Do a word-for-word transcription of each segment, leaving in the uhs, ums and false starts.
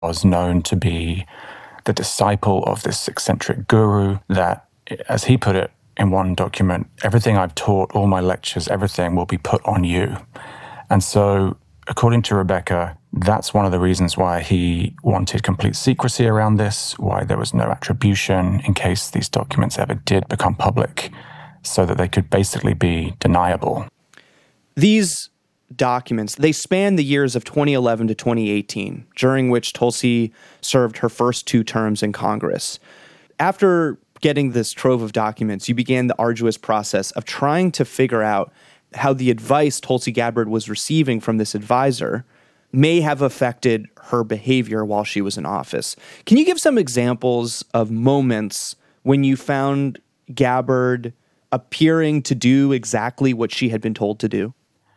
was known to be the disciple of this eccentric guru that, as he put it in one document, everything I've taught, all my lectures, everything will be put on you. And so, according to Rebecca, that's one of the reasons why he wanted complete secrecy around this, why there was no attribution in case these documents ever did become public, so that they could basically be deniable. These documents, they span the years of twenty eleven to twenty eighteen, during which Tulsi served her first two terms in Congress. After getting this trove of documents, you began the arduous process of trying to figure out how the advice Tulsi Gabbard was receiving from this advisor may have affected her behavior while she was in office. Can you give some examples of moments when you found Gabbard appearing to do exactly what she had been told to do?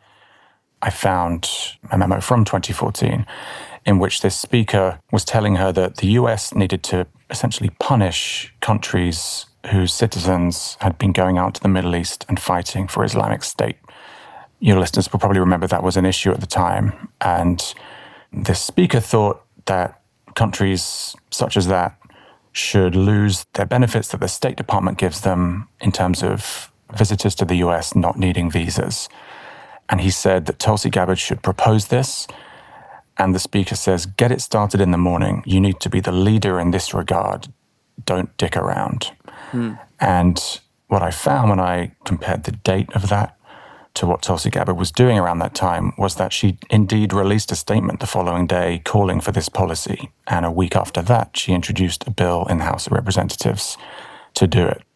I found a memo from twenty fourteen in which this speaker was telling her that the U S needed to essentially punish countries whose citizens had been going out to the Middle East and fighting for Islamic State. Your listeners will probably remember that was an issue at the time. And this speaker thought that countries such as that should lose their benefits that the State Department gives them in terms of visitors to the U S not needing visas. And he said that Tulsi Gabbard should propose this. And the speaker says, get it started in the morning. You need to be the leader in this regard. Don't dick around. Hmm. And what I found when I compared the date of that to what Tulsi Gabbard was doing around that time was that she indeed released a statement the following day calling for this policy. And a week after that, she introduced a bill in the House of Representatives to do it.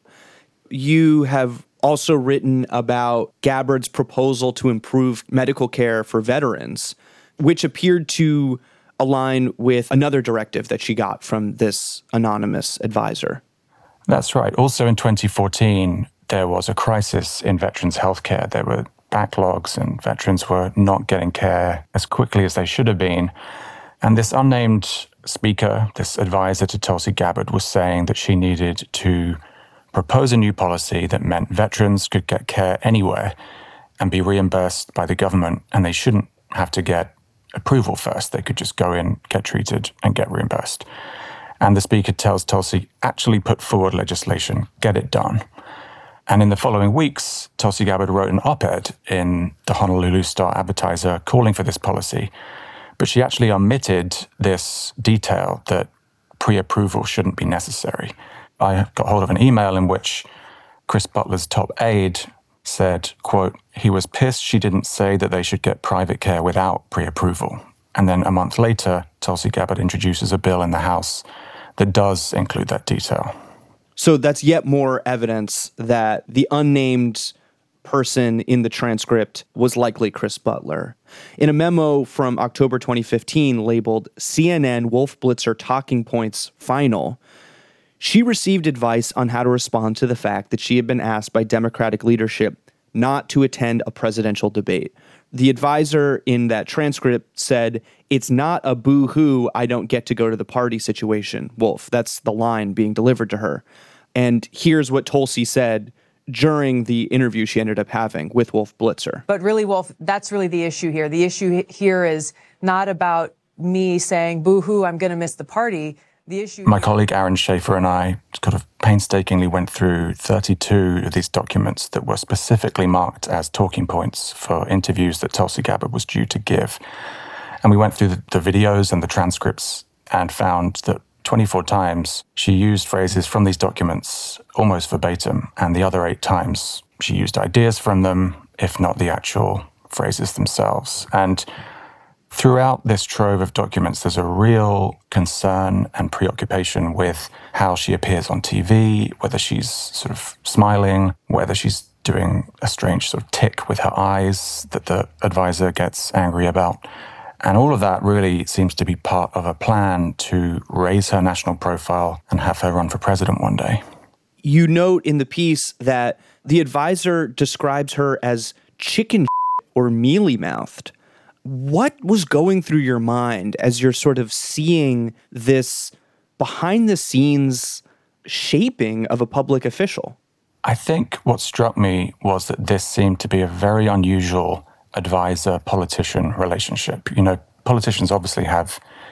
You have also written about Gabbard's proposal to improve medical care for veterans, which appeared to align with another directive that she got from this anonymous advisor. That's right. Also in twenty fourteen, there was a crisis in veterans' healthcare. There were backlogs and veterans were not getting care as quickly as they should have been. And this unnamed speaker, this advisor to Tulsi Gabbard, was saying that she needed to propose a new policy that meant veterans could get care anywhere and be reimbursed by the government, and they shouldn't have to get approval first. They could just go in, get treated, and get reimbursed. And the speaker tells Tulsi, actually put forward legislation, get it done. And in the following weeks, Tulsi Gabbard wrote an op-ed in the Honolulu Star-Advertiser calling for this policy. But she actually omitted this detail that pre-approval shouldn't be necessary. I got hold of an email in which Chris Butler's top aide said, quote, he was pissed she didn't say that they should get private care without pre-approval. And then a month later, Tulsi Gabbard introduces a bill in the House that does include that detail. So that's yet more evidence that the unnamed person in the transcript was likely Chris Butler. In a memo from October twenty fifteen labeled C N N Wolf Blitzer Talking Points Final, she received advice on how to respond to the fact that she had been asked by Democratic leadership not to attend a presidential debate. The advisor in that transcript said, it's not a boo-hoo, I don't get to go to the party situation, Wolf. That's the line being delivered to her. And here's what Tulsi said during the interview she ended up having with Wolf Blitzer. But really, Wolf, that's really the issue here. The issue here is not about me saying, boo-hoo, I'm going to miss the party. The issue. My colleague Aaron Schaefer and I kind of painstakingly went through thirty-two of these documents that were specifically marked as talking points for interviews that Tulsi Gabbard was due to give. And we went through the, the videos and the transcripts and found that twenty-four times she used phrases from these documents almost verbatim, and the other eight times she used ideas from them, if not the actual phrases themselves. And throughout this trove of documents, there's a real concern and preoccupation with how she appears on T V, whether she's sort of smiling, whether she's doing a strange sort of tick with her eyes that the advisor gets angry about. And all of that really seems to be part of a plan to raise her national profile and have her run for president one day. You note in the piece that the advisor describes her as chicken or mealy-mouthed. What was going through your mind as you're sort of seeing this behind-the-scenes shaping of a public official? I think what struck me was that this seemed to be a very unusual advisor-politician relationship. You know, politicians obviously have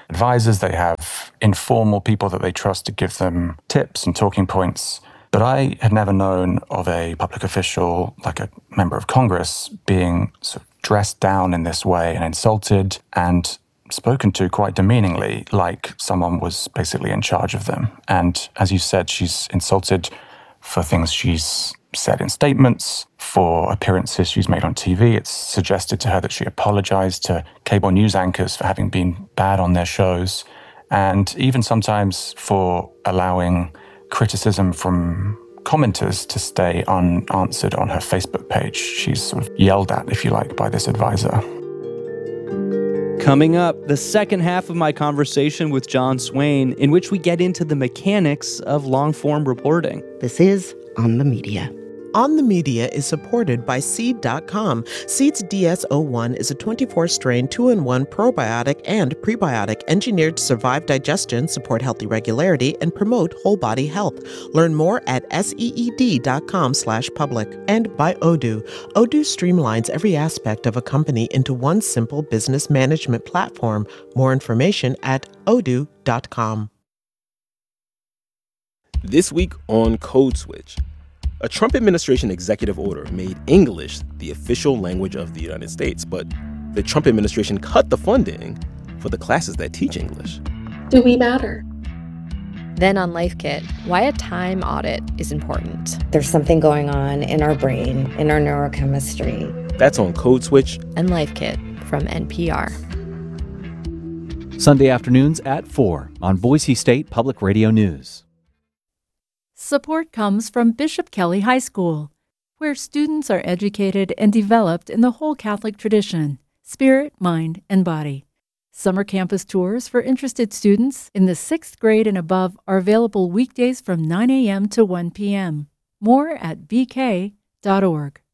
advisors, they have informal people that they trust to give them tips and talking points. But I had never known of a public official, like a member of Congress, being sort of dressed down in this way and insulted and spoken to quite demeaningly, like someone was basically in charge of them. And as you said, she's insulted for things she's said in statements, for appearances she's made on T V. It's suggested to her that she apologized to cable news anchors for having been bad on their shows, and even sometimes for allowing criticism from commenters to stay unanswered on her Facebook page. She's sort of yelled at, if you like, by this advisor. Coming up, the second half of my conversation with John Swain, in which we get into the mechanics of long-form reporting. This is On the Media. On the Media is supported by Seed dot com. Seed's D S zero one is a twenty-four strain two in one probiotic and prebiotic engineered to survive digestion, support healthy regularity, and promote whole body health. Learn more at seed dot com slash public. And by Odoo. Odoo streamlines every aspect of a company into one simple business management platform. More information at odoo dot com. This week on Code Switch, a Trump administration executive order made English the official language of the United States, but the Trump administration cut the funding for the classes that teach English. Do we matter? Then on Life Kit, why a time audit is important. There's something going on in our brain, in our neurochemistry. That's on Code Switch. And Life Kit from N P R. Sunday afternoons at four on Boise State Public Radio News. Support comes from Bishop Kelly High School, where students are educated and developed in the whole Catholic tradition, spirit, mind, and body. Summer campus tours for interested students in the sixth grade and above are available weekdays from nine a.m. to one p.m. More at b k dot org.